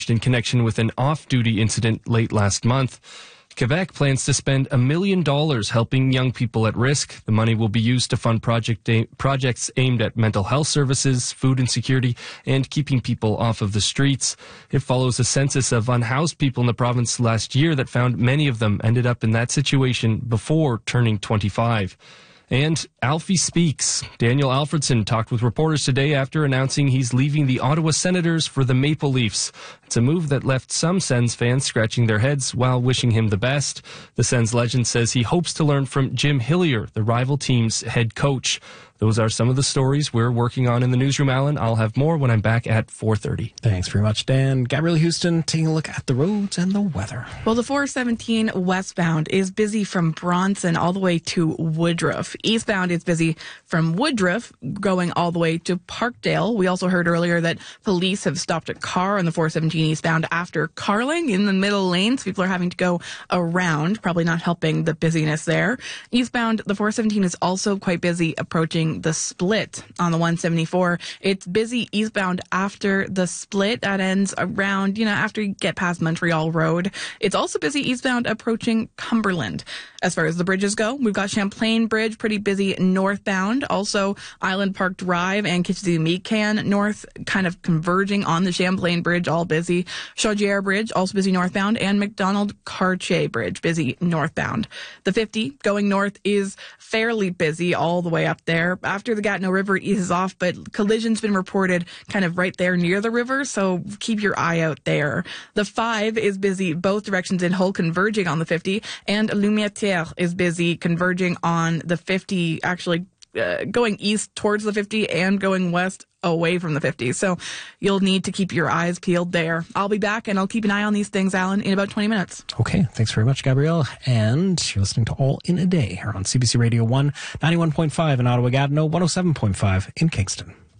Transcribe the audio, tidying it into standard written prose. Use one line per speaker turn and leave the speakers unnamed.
in connection with an off-duty incident late last month. Quebec plans to spend $1 million helping young people at risk. The money will be used to fund projects aimed at mental health services, food insecurity, and keeping people off of the streets. It follows a census of unhoused people in the province last year that found many of them ended up in that situation before turning 25. And Alfie speaks. Daniel Alfredson talked with reporters today after announcing he's leaving the Ottawa Senators for the Maple Leafs. It's a move that left some Sens fans scratching their heads while wishing him the best. The Sens legend says he hopes to learn from Jim Hillier, the rival team's head coach. Those are some of the stories we're working on in the newsroom, Alan. I'll have more when I'm back at 4:30.
Thanks very much, Dan. Gabrielle Houston taking a look at the roads and the weather.
Well, the 417 westbound is busy from Bronson all the way to Woodruff. Eastbound is busy from Woodruff going all the way to Parkdale. We also heard earlier that police have stopped a car on the 417 eastbound after Carling in the middle lanes. People are having to go around, probably not helping the busyness there. Eastbound, the 417 is also quite busy approaching the split on the 174. It's busy eastbound after the split. That ends around, after you get past Montreal Road. It's also busy eastbound approaching Cumberland. As far as the bridges go, we've got Champlain Bridge pretty busy northbound. Also, Island Park Drive and Kitchissippi-Meekan north kind of converging on the Champlain Bridge, all busy. Chaudière Bridge, also busy northbound. And McDonald-Cartier Bridge, busy northbound. The 50 going north is fairly busy all the way up there. After the Gatineau River eases off, but collision's been reported kind of right there near the river, so keep your eye out there. The 5 is busy both directions in Hull, converging on the 50, and Lumetière is busy converging on the 50, actually going east towards the 50 and going west away from the 50. So you'll need to keep your eyes peeled there. I'll be back and I'll keep an eye on these things, Alan, in about 20 minutes.
Okay, thanks very much, Gabrielle. And you're listening to All in a Day here on CBC Radio 1, 91.5 in Ottawa, Gatineau, 107.5 in Kingston.